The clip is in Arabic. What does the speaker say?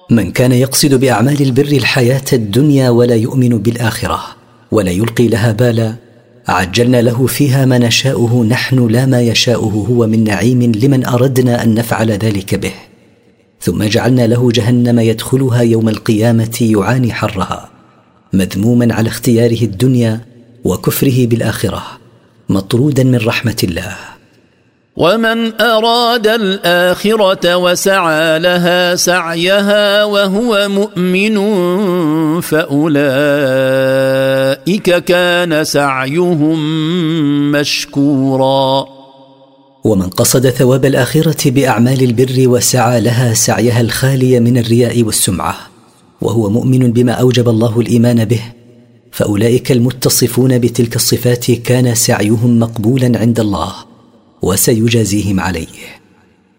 من كان يقصد بأعمال البر الحياة الدنيا ولا يؤمن بالآخرة ولا يلقي لها بالا، عجلنا له فيها ما نشاؤه نحن لا ما يشاؤه هو من نعيم لمن أردنا أن نفعل ذلك به، ثم جعلنا له جهنم يدخلها يوم القيامة يعاني حرها، مذموما على اختياره الدنيا وكفره بالآخرة، مطرودا من رحمة الله. ومن أراد الآخرة وسعى لها سعيها وهو مؤمن فأولئك كان سعيهم مشكورا. ومن قصد ثواب الآخرة بأعمال البر وسعى لها سعيها الخالي من الرياء والسمعة وهو مؤمن بما أوجب الله الإيمان به، فأولئك المتصفون بتلك الصفات كان سعيهم مقبولا عند الله وسيجازيهم عليه.